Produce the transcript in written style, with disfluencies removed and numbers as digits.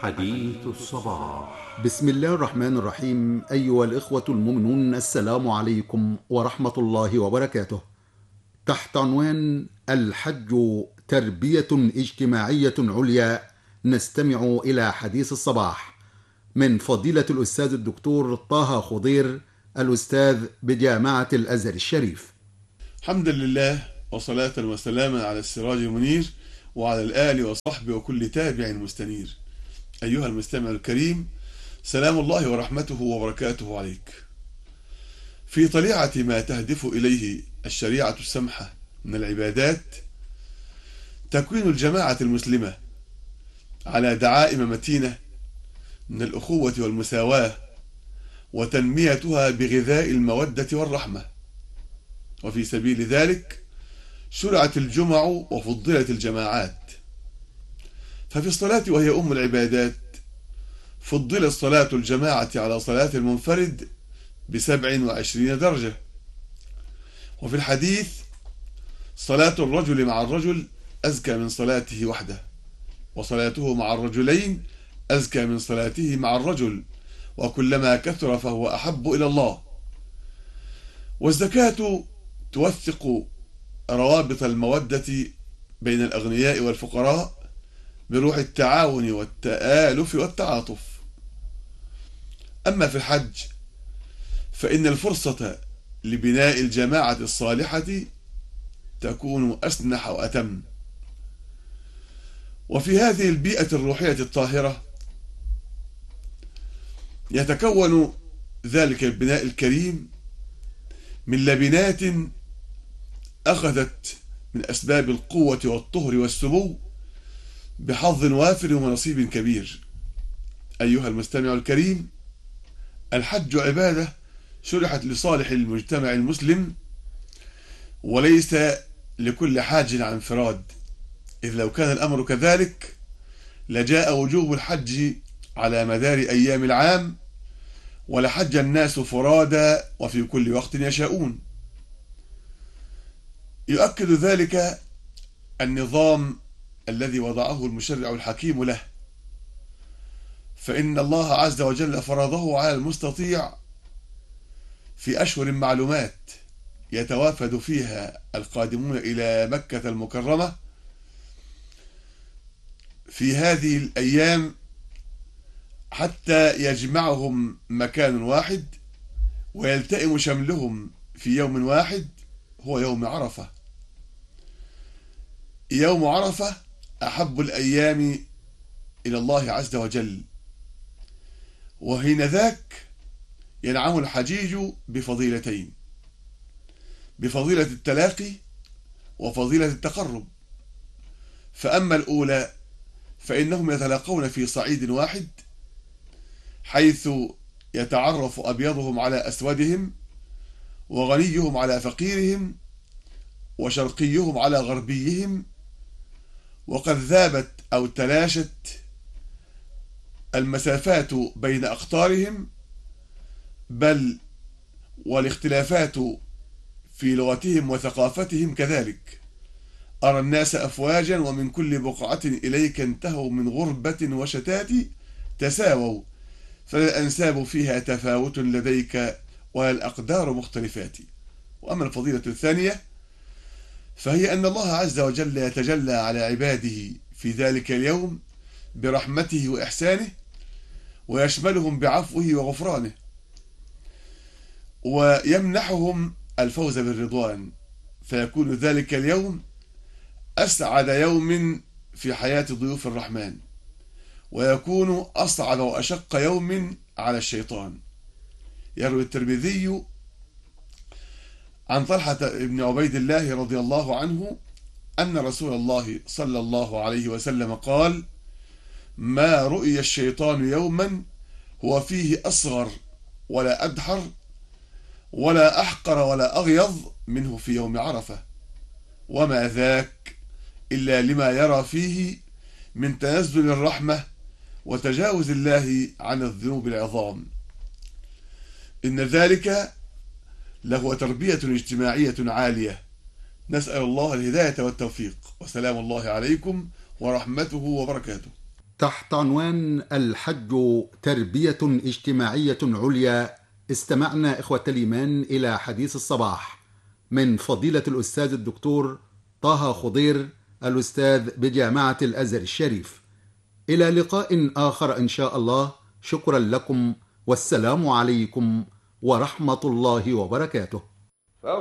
حديث الصباح. بسم الله الرحمن الرحيم. أيها الإخوة المؤمنون، السلام عليكم ورحمة الله وبركاته. تحت عنوان الحج تربية اجتماعية عليا، نستمع إلى حديث الصباح من فضيلة الأستاذ الدكتور طه خضير، الأستاذ بجامعة الأزهر الشريف. الحمد لله، وصلاة وسلاما على السراج المنير وعلى الآل وصحبه وكل تابع مستنير. أيها المستمع الكريم، سلام الله ورحمته وبركاته عليك. في طليعة ما تهدف إليه الشريعة السمحة من العبادات، تكوين الجماعة المسلمة على دعائم متينة من الأخوة والمساواة، وتنميتها بغذاء المودة والرحمة. وفي سبيل ذلك شرعت الجمع وفضلت الجماعات. ففي الصلاة وهي أم العبادات فضلت صلاة الجماعة على صلاة المنفرد ب27 درجة. وفي الحديث: صلاة الرجل مع الرجل أزكى من صلاته وحده، وصلاته مع الرجلين أزكى من صلاته مع الرجل، وكلما كثر فهو أحب إلى الله. والزكاة توثق روابط المودة بين الأغنياء والفقراء بروح التعاون والتآلف والتعاطف. أما في الحج فإن الفرصة لبناء الجماعة الصالحة تكون أسنح وأتم. وفي هذه البيئة الروحية الطاهرة يتكون ذلك البناء الكريم من لبنات أخذت من أسباب القوة والطهر والسمو بحظ وافر ونصيب كبير. أيها المستمع الكريم، الحج عبادة شرحت لصالح المجتمع المسلم، وليس لكل حاج عن انفراد، إذ لو كان الأمر كذلك لجاء وجوب الحج على مدار أيام العام، ولحج الناس فرادا وفي كل وقت يشاءون. يؤكد ذلك النظام الذي وضعه المشرع الحكيم له، فإن الله عز وجل فرضه على المستطيع في أشهر معلومات يتوافد فيها القادمون إلى مكة المكرمة في هذه الأيام حتى يجمعهم مكان واحد ويلتئم شملهم في يوم واحد، هو يوم عرفة. يوم عرفة أحب الأيام إلى الله عز وجل، وحينذاك ينعم الحجيج بفضيلتين: بفضيلة التلاقي وفضيلة التقرب. فأما الأولى فإنهم يتلاقون في صعيد واحد، حيث يتعرف أبيضهم على أسودهم، وغنيهم على فقيرهم، وشرقيهم على غربيهم، وقد ذابت أو تلاشت المسافات بين أقطارهم، بل والاختلافات في لغتهم وثقافتهم كذلك. أرى الناس أفواجا ومن كل بقعة إليك انتهوا، من غربة وشتات تساووا، فلا الأنساب فيها تفاوت لديك ولا الأقدار مختلفات. وأما الفضيلة الثانية فهي أن الله عز وجل يتجلى على عباده في ذلك اليوم برحمته وإحسانه، ويشملهم بعفوه وغفرانه، ويمنحهم الفوز بالرضوان، فيكون ذلك اليوم أسعد يوم في حياة ضيوف الرحمن، ويكون أصعب وأشق يوم على الشيطان. يروي الترمذي عن طلحة بن عبيد الله رضي الله عنه أن رسول الله صلى الله عليه وسلم قال: ما رؤي الشيطان يوما هو فيه أصغر ولا أدحر ولا أحقر ولا أغيظ منه في يوم عرفة، وما ذاك إلا لما يرى فيه من تنزل الرحمة وتجاوز الله عن الذنوب العظام. إن ذلك لهو تربية اجتماعية عالية. نسأل الله الهداية والتوفيق، وسلام الله عليكم ورحمته وبركاته. تحت عنوان الحج تربية اجتماعية عليا، استمعنا إخوة الإيمان إلى حديث الصباح من فضيلة الأستاذ الدكتور طه خضير، الأستاذ بجامعة الأزهر الشريف. إلى لقاء آخر إن شاء الله. شكرا لكم، والسلام عليكم ورحمة الله وبركاته.